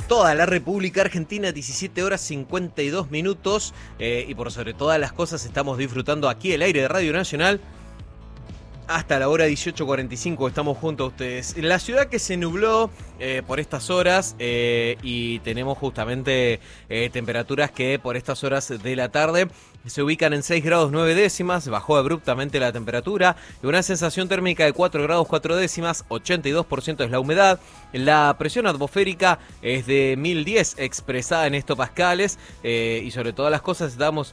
toda la República Argentina, 17 horas 52 minutos. Y por sobre todas las cosas estamos disfrutando aquí el aire de Radio Nacional. Hasta la hora 18:45 estamos junto a ustedes. La ciudad que se nubló por estas horas y tenemos justamente temperaturas que por estas horas de la tarde se ubican en 6 grados 9 décimas, bajó abruptamente la temperatura y una sensación térmica de 4 grados 4 décimas, 82% es la humedad. La presión atmosférica es de 1010 expresada en hectopascales y sobre todas las cosas estamos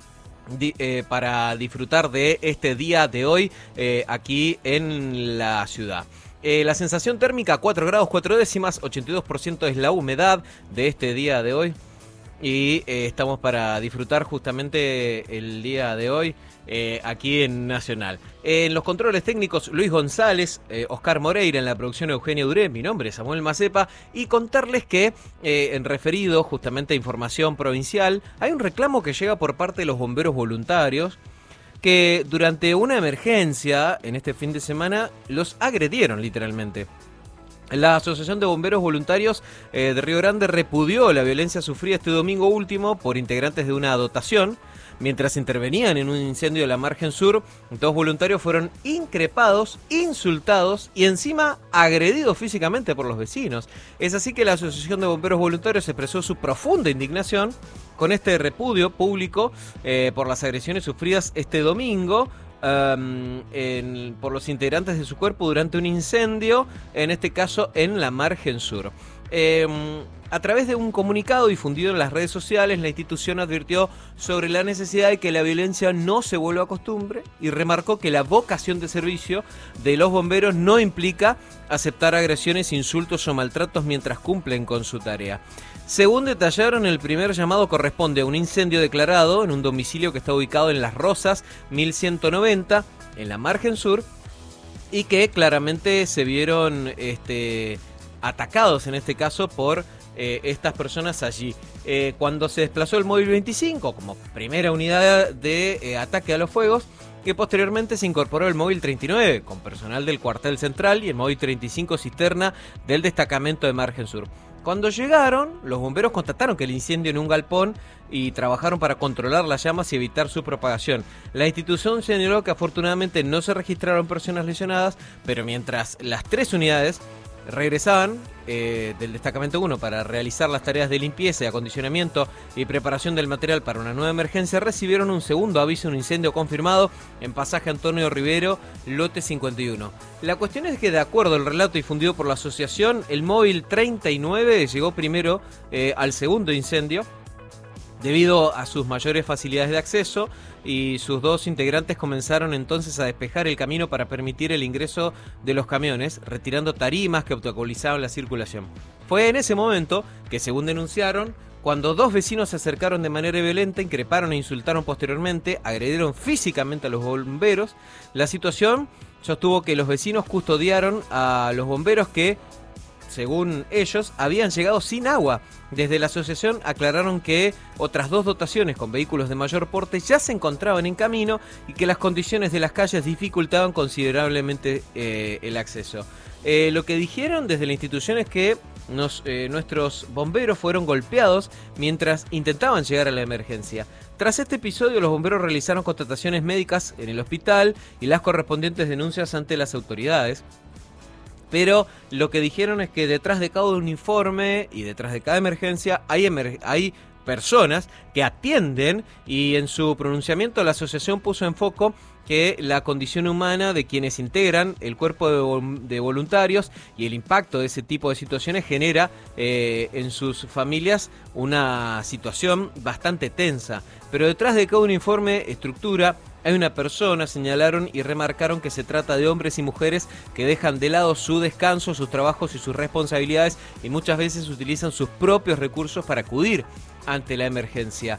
para disfrutar de este día de hoy aquí en la ciudad. La sensación térmica 4 grados 4 décimas, 82% es la humedad de este día de hoy. Y estamos para disfrutar justamente el día de hoy aquí en Nacional. En los controles técnicos, Luis González, Oscar Moreira, en la producción Eugenio Duré, mi nombre es Samuel Macepa, y contarles que en referido justamente a información provincial, hay un reclamo que llega por parte de los bomberos voluntarios que durante una emergencia en este fin de semana los agredieron literalmente. La Asociación de Bomberos Voluntarios de Río Grande repudió la violencia sufrida este domingo último por integrantes de una dotación. Mientras intervenían en un incendio de la margen sur, dos voluntarios fueron increpados, insultados y encima agredidos físicamente por los vecinos. Es así que la Asociación de Bomberos Voluntarios expresó su profunda indignación con este repudio público por las agresiones sufridas este domingo por los integrantes de su cuerpo durante un incendio, en este caso en la margen sur. A través de un comunicado difundido en las redes sociales, la institución advirtió sobre la necesidad de que la violencia no se vuelva a costumbre y remarcó que la vocación de servicio de los bomberos no implica aceptar agresiones, insultos o maltratos mientras cumplen con su tarea. Según detallaron, el primer llamado corresponde a un incendio declarado en un domicilio que está ubicado en Las Rosas, 1190, en la margen sur, y que claramente se vieron atacados en este caso por estas personas allí. Cuando se desplazó el móvil 25 como primera unidad de ataque a los fuegos, que posteriormente se incorporó el móvil 39 con personal del cuartel central y el móvil 35 cisterna del destacamento de margen sur. Cuando llegaron, los bomberos constataron que el incendio en un galpón y trabajaron para controlar las llamas y evitar su propagación. La institución señaló que afortunadamente no se registraron personas lesionadas, pero mientras las tres unidades regresaban del destacamento 1 para realizar las tareas de limpieza, y acondicionamiento y preparación del material para una nueva emergencia, recibieron un segundo aviso de un incendio confirmado en pasaje Antonio Rivero, lote 51. La cuestión es que, de acuerdo al relato difundido por la asociación, el móvil 39 llegó primero al segundo incendio debido a sus mayores facilidades de acceso, y sus dos integrantes comenzaron entonces a despejar el camino para permitir el ingreso de los camiones, retirando tarimas que obstaculizaban la circulación. Fue en ese momento que, según denunciaron, cuando dos vecinos se acercaron de manera violenta, increparon e insultaron posteriormente, agredieron físicamente a los bomberos. La situación sostuvo que los vecinos custodiaron a los bomberos que, según ellos, habían llegado sin agua. Desde la asociación aclararon que otras dos dotaciones con vehículos de mayor porte ya se encontraban en camino y que las condiciones de las calles dificultaban considerablemente el acceso. Lo que dijeron desde la institución es que nuestros bomberos fueron golpeados mientras intentaban llegar a la emergencia. Tras este episodio, los bomberos realizaron constataciones médicas en el hospital y las correspondientes denuncias ante las autoridades. Pero lo que dijeron es que detrás de cada uniforme y detrás de cada emergencia hay personas que atienden, y en su pronunciamiento la asociación puso en foco que la condición humana de quienes integran el cuerpo de voluntarios y el impacto de ese tipo de situaciones genera en sus familias una situación bastante tensa. Pero detrás de cada uniforme, estructura, hay una persona, señalaron, y remarcaron que se trata de hombres y mujeres que dejan de lado su descanso, sus trabajos y sus responsabilidades, y muchas veces utilizan sus propios recursos para acudir ante la emergencia.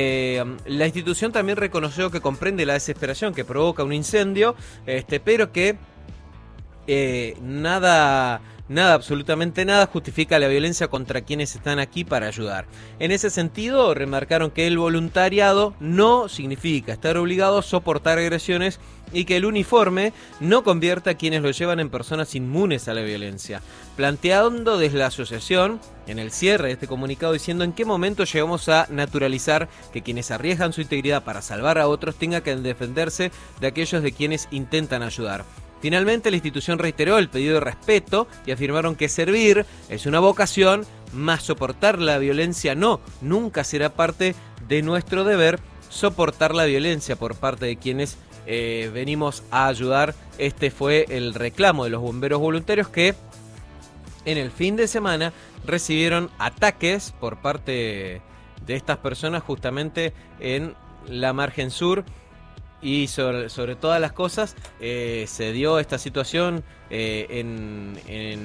La institución también reconoció que comprende la desesperación que provoca un incendio, pero que nada nada, absolutamente nada, justifica la violencia contra quienes están aquí para ayudar. En ese sentido, remarcaron que el voluntariado no significa estar obligado a soportar agresiones y que el uniforme no convierta a quienes lo llevan en personas inmunes a la violencia. Planteando desde la asociación, en el cierre de este comunicado, diciendo en qué momento llegamos a naturalizar que quienes arriesgan su integridad para salvar a otros tengan que defenderse de aquellos de quienes intentan ayudar. Finalmente, la institución reiteró el pedido de respeto y afirmaron que servir es una vocación, más soportar la violencia no, nunca será parte de nuestro deber soportar la violencia por parte de quienes venimos a ayudar. Este fue el reclamo de los bomberos voluntarios que en el fin de semana recibieron ataques por parte de estas personas justamente en la margen sur. Y sobre todas las cosas se dio esta situación en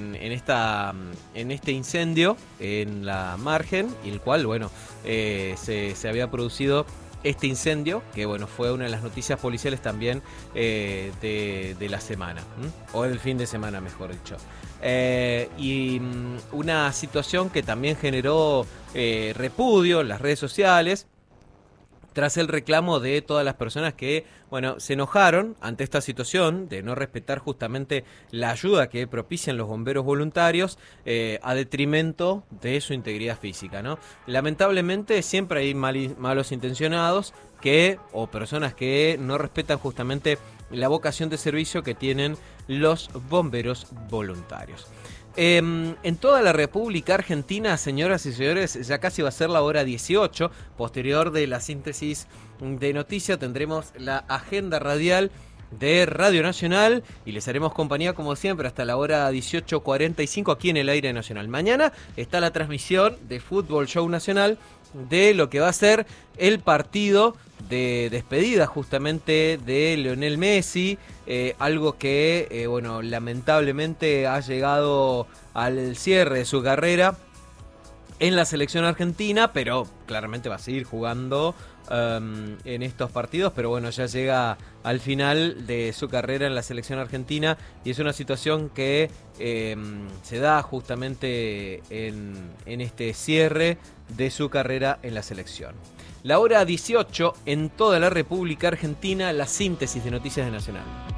este incendio en la margen, y el cual, bueno, se había producido este incendio, que bueno, fue una de las noticias policiales también de la semana, o del fin de semana, mejor dicho. Y una situación que también generó repudio en las redes sociales, tras el reclamo de todas las personas que, bueno, se enojaron ante esta situación de no respetar justamente la ayuda que propician los bomberos voluntarios a detrimento de su integridad física, ¿no? Lamentablemente siempre hay malos intencionados o personas que no respetan justamente la vocación de servicio que tienen los bomberos voluntarios. En toda la República Argentina, señoras y señores, ya casi va a ser la hora 18. Posterior de la síntesis de noticias tendremos la agenda radial de Radio Nacional y les haremos compañía como siempre hasta la hora 18:45 aquí en el aire nacional. Mañana está la transmisión de Fútbol Show Nacional de lo que va a ser el partido de despedida justamente de Lionel Messi, algo que, bueno, lamentablemente ha llegado al cierre de su carrera en la selección argentina, pero claramente va a seguir jugando en estos partidos, pero bueno, ya llega al final de su carrera en la selección argentina y es una situación que se da justamente en este cierre de su carrera en la selección. La hora 18 en toda la República Argentina, la síntesis de noticias de Nacional.